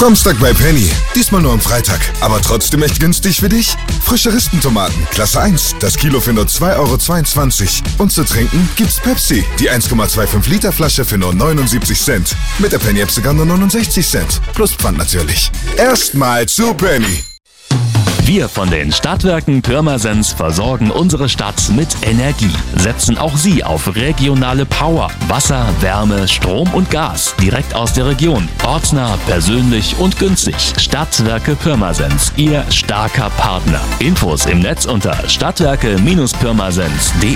Samstag bei Penny. Diesmal nur am Freitag. Aber trotzdem echt günstig für dich? Frische Ristentomaten, Klasse 1. Das Kilo für nur 2,22 €. Und zu trinken gibt's Pepsi. Die 1,25 Liter Flasche für nur 79 Cent. Mit der Penny-App sogar nur 69 Cent. Plus Pfand natürlich. Erstmal zu Penny. Wir von den Stadtwerken Pirmasens versorgen unsere Stadt mit Energie, setzen auch Sie auf regionale Power, Wasser, Wärme, Strom und Gas direkt aus der Region, ortsnah, persönlich und günstig. Stadtwerke Pirmasens, Ihr starker Partner. Infos im Netz unter stadtwerke-pirmasens.de.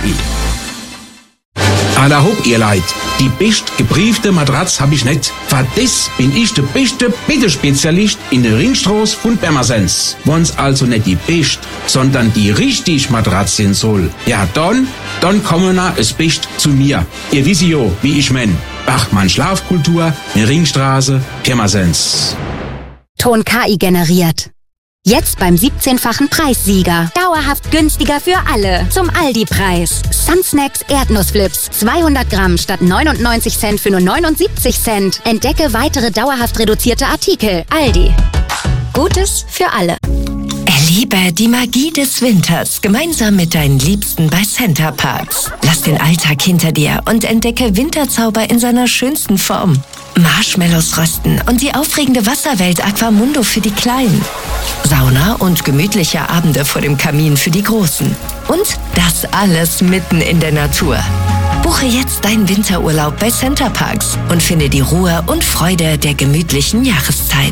Alla hopp, ihr Leid. Die best gebriefte Matratz hab ich nicht. Für das bin ich der beste Bittespezialist in der Ringstraße von Pirmasens. Wenn's also nicht die best, sondern die richtig Matratz sein soll, ja dann kommen wir es best zu mir. Ihr wisst ja, wie ich mein. Bachmann Schlafkultur, eine Ringstraße, Pirmasens. Ton KI generiert. Jetzt beim 17-fachen Preissieger. Dauerhaft günstiger für alle. Zum Aldi-Preis. Sunsnacks Erdnussflips. 200 Gramm statt 99 Cent für nur 79 Cent. Entdecke weitere dauerhaft reduzierte Artikel. Aldi. Gutes für alle. Erlebe die Magie des Winters gemeinsam mit deinen Liebsten bei Center Parcs. Lass den Alltag hinter dir und entdecke Winterzauber in seiner schönsten Form. Marshmallows rösten und die aufregende Wasserwelt Aquamundo für die Kleinen. Sauna und gemütliche Abende vor dem Kamin für die Großen. Und das alles mitten in der Natur. Buche jetzt deinen Winterurlaub bei Center Parcs und finde die Ruhe und Freude der gemütlichen Jahreszeit.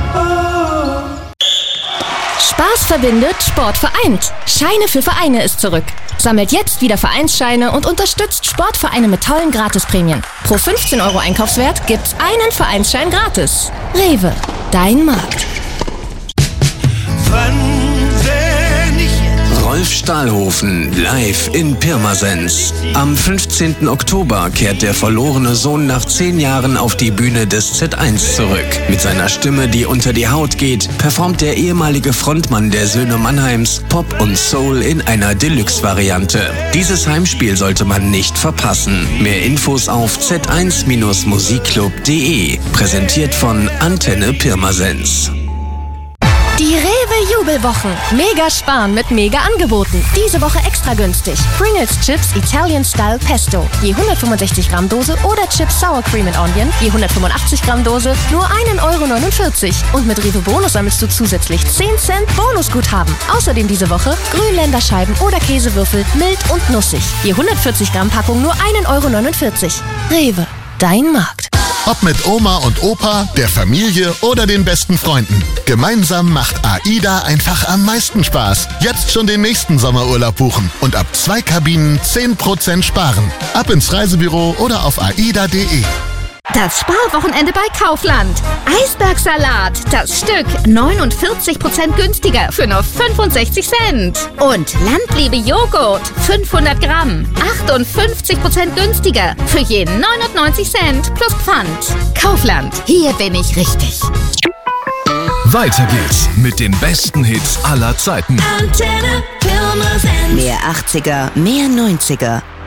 Spaß verbindet, Sport vereint. Scheine für Vereine ist zurück. Sammelt jetzt wieder Vereinsscheine und unterstützt Sportvereine mit tollen Gratisprämien. Pro 15 € Einkaufswert gibt's einen Vereinsschein gratis. Rewe, dein Markt. Rolf Stahlhofen live in Pirmasens. Am 15. Oktober kehrt der verlorene Sohn nach 10 Jahren auf die Bühne des Z1 zurück. Mit seiner Stimme, die unter die Haut geht, performt der ehemalige Frontmann der Söhne Mannheims Pop und Soul in einer Deluxe-Variante. Dieses Heimspiel sollte man nicht verpassen. Mehr Infos auf z1-musikclub.de. Präsentiert von Antenne Pirmasens. Die Rewe-Jubelwochen. Mega sparen mit Mega-Angeboten. Diese Woche extra günstig. Pringles Chips Italian Style Pesto. Je 165 Gramm Dose oder Chips Sour Cream and Onion. Je 185 Gramm Dose. Nur 1,49 €. Und mit Rewe Bonus sammelst du zusätzlich 10 Cent Bonusguthaben. Außerdem diese Woche Grünländerscheiben oder Käsewürfel. Mild und nussig. Je 140 Gramm Packung nur 1,49 €. Rewe. Dein Markt. Ob mit Oma und Opa, der Familie oder den besten Freunden. Gemeinsam macht AIDA einfach am meisten Spaß. Jetzt schon den nächsten Sommerurlaub buchen und ab 2 Kabinen 10% sparen. Ab ins Reisebüro oder auf aida.de. Das Sparwochenende bei Kaufland. Eisbergsalat, das Stück 49% günstiger für nur 65 Cent. Und Landliebe Joghurt, 500 Gramm, 58% günstiger für je 99 Cent plus Pfand. Kaufland, hier bin ich richtig. Weiter geht's mit den besten Hits aller Zeiten. Mehr 80er, mehr 90er.